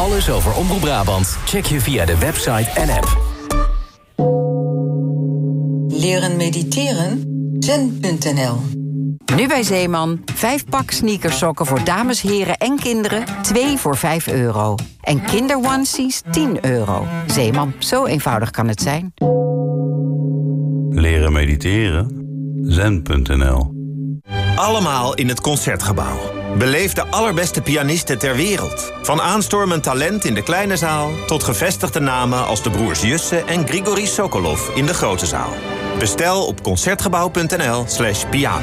Alles over Omroep Brabant check je via de website en app. Leren mediteren? Zen.nl. Nu bij Zeeman. 5 pak sneakersokken voor dames, heren en kinderen. 2 voor €5. En kinderonesies €10. Zeeman, zo eenvoudig kan het zijn. Leren mediteren? Zen.nl. Allemaal in het Concertgebouw. Beleef de allerbeste pianisten ter wereld. Van aanstormend talent in de kleine zaal tot gevestigde namen als de broers Jusse en Grigori Sokolov in de grote zaal. Bestel op concertgebouw.nl/piano.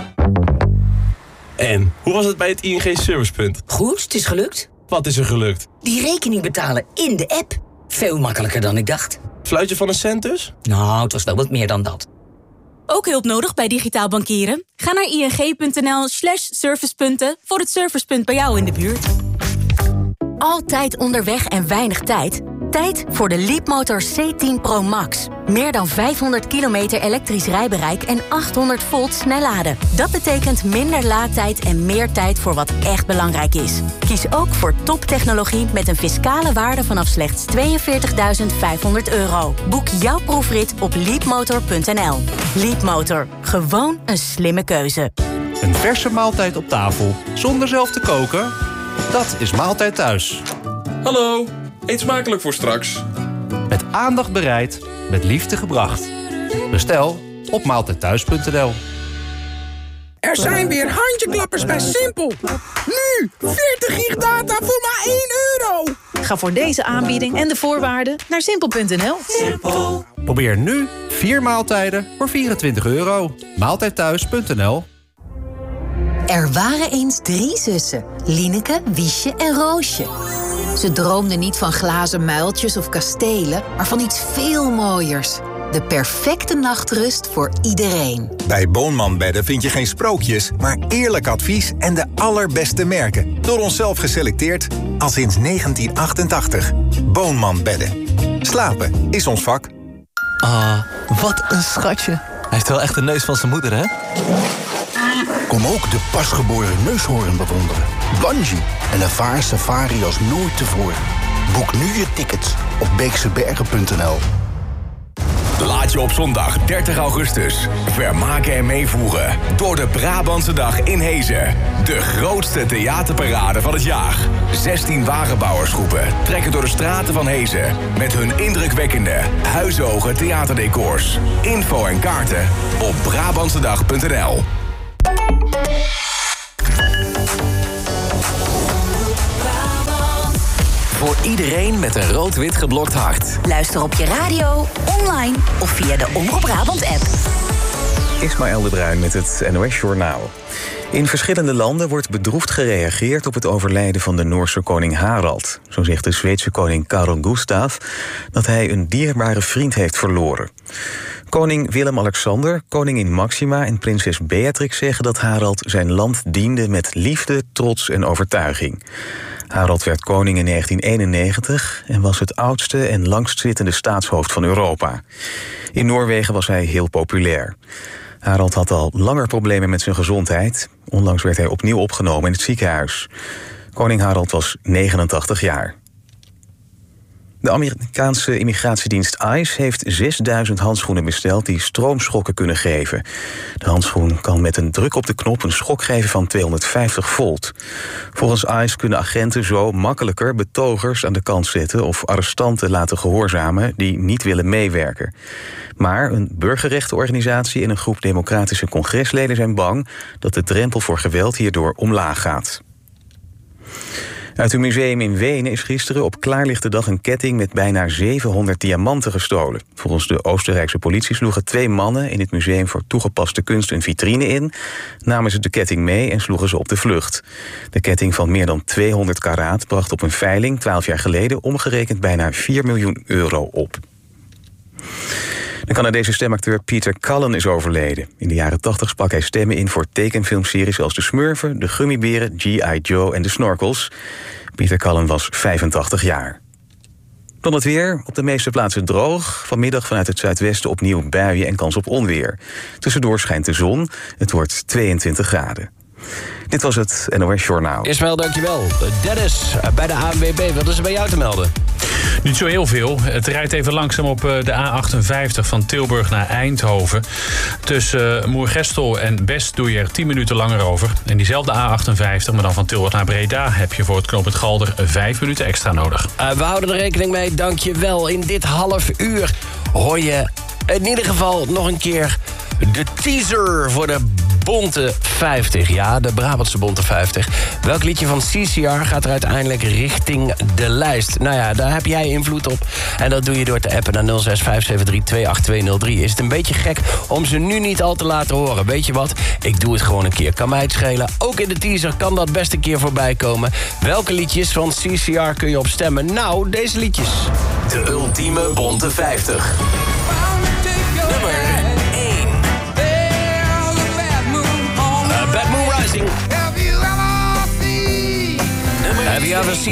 En, hoe was het bij het ING Servicepunt? Goed, het is gelukt. Wat is er gelukt? Die rekening betalen in de app. Veel makkelijker dan ik dacht. Fluitje van een cent dus? Nou, het was wel wat meer dan dat. Ook hulp nodig bij digitaal bankieren? Ga naar ing.nl/servicepunten voor het servicepunt bij jou in de buurt. Altijd onderweg en weinig tijd? Tijd voor de Leapmotor C10 Pro Max. Meer dan 500 kilometer elektrisch rijbereik en 800 volt snelladen. Dat betekent minder laadtijd en meer tijd voor wat echt belangrijk is. Kies ook voor toptechnologie met een fiscale waarde vanaf slechts €42.500. Boek jouw proefrit op leapmotor.nl. Leapmotor. Gewoon een slimme keuze. Een verse maaltijd op tafel, zonder zelf te koken? Dat is Maaltijd Thuis. Hallo, eet smakelijk voor straks. Met aandacht bereid, met liefde gebracht. Bestel op maaltijdthuis.nl. Er zijn weer handjeklappers bij Simpel. Nu, 40 gig data voor maar €1. Ga voor deze aanbieding en de voorwaarden naar simpel.nl. Simpel. Probeer nu 4 maaltijden voor €24. Maaltijdthuis.nl. Er waren eens 3 zussen, Lineke, Wiesje en Roosje. Ze droomden niet van glazen muiltjes of kastelen, maar van iets veel mooiers. De perfecte nachtrust voor iedereen. Bij Boonman Bedden vind je geen sprookjes, maar eerlijk advies en de allerbeste merken. Door onszelf geselecteerd al sinds 1988. Boonman Bedden. Slapen is ons vak. Ah, wat een schatje. Hij heeft wel echt de neus van zijn moeder, hè? Kom ook de pasgeboren neushoorn bewonderen. Bungee en ervaar safari als nooit tevoren. Boek nu je tickets op beeksebergen.nl. Laat je op zondag 30 augustus vermaken en meevoeren door de Brabantse Dag in Hezen. De grootste theaterparade van het jaar. 16 wagenbouwersgroepen trekken door de straten van Hezen met hun indrukwekkende, huishoge theaterdecors. Info en kaarten op brabantsedag.nl. Voor iedereen met een rood-wit geblokt hart. Luister op je radio, online of via de Omroep Brabant-app. Ismaël de Bruin met het NOS Journaal. In verschillende landen wordt bedroefd gereageerd op het overlijden van de Noorse koning Harald. Zo zegt de Zweedse koning Carl Gustaf dat hij een dierbare vriend heeft verloren. Koning Willem-Alexander, koningin Maxima en prinses Beatrix zeggen dat Harald zijn land diende met liefde, trots en overtuiging. Harald werd koning in 1991 en was het oudste en langstzittende staatshoofd van Europa. In Noorwegen was hij heel populair. Harald had al langer problemen met zijn gezondheid. Onlangs werd hij opnieuw opgenomen in het ziekenhuis. Koning Harald was 89 jaar. De Amerikaanse immigratiedienst ICE heeft 6000 handschoenen besteld die stroomschokken kunnen geven. De handschoen kan met een druk op de knop een schok geven van 250 volt. Volgens ICE kunnen agenten zo makkelijker betogers aan de kant zetten of arrestanten laten gehoorzamen die niet willen meewerken. Maar een burgerrechtenorganisatie en een groep democratische congresleden zijn bang dat de drempel voor geweld hierdoor omlaag gaat. Uit een museum in Wenen is gisteren op klaarlichte dag een ketting met bijna 700 diamanten gestolen. Volgens de Oostenrijkse politie sloegen 2 mannen in het museum voor toegepaste kunst een vitrine in, namen ze de ketting mee en sloegen ze op de vlucht. De ketting van meer dan 200 karaat bracht op een veiling 12 jaar geleden omgerekend bijna €4 miljoen op. De Canadese stemacteur Peter Cullen is overleden. In de jaren 80 sprak hij stemmen in voor tekenfilmseries als De Smurfen, De Gummiberen, G.I. Joe en De Snorkels. Peter Cullen was 85 jaar. Dan het weer. Op de meeste plaatsen droog. Vanmiddag vanuit het zuidwesten opnieuw buien en kans op onweer. Tussendoor schijnt de zon. Het wordt 22 graden. Dit was het NOS Journaal. Ismaël, dankjewel. Dennis, bij de ANWB, wat is er bij jou te melden? Niet zo heel veel. Het rijdt even langzaam op de A58 van Tilburg naar Eindhoven. Tussen Moergestel en Best doe je er 10 minuten langer over. En diezelfde A58, maar dan van Tilburg naar Breda, heb je voor het knooppunt Galder 5 minuten extra nodig. We houden er rekening mee, dankjewel. In dit half uur hoor je in ieder geval nog een keer de teaser voor de Bonte 50. Ja, de Brabantse Bonte 50. Welk liedje van CCR gaat er uiteindelijk richting de lijst? Nou ja, daar heb jij invloed op. En dat doe je door te appen naar 0657328203. Is het een beetje gek om ze nu niet al te laten horen? Weet je wat? Ik doe het gewoon een keer. Kan mij het schelen. Ook in de teaser kan dat best een keer voorbij komen. Welke liedjes van CCR kun je op stemmen? Nou, deze liedjes. De ultieme Bonte 50. Nummer 1. Bad Moon Rising. Have you ever seen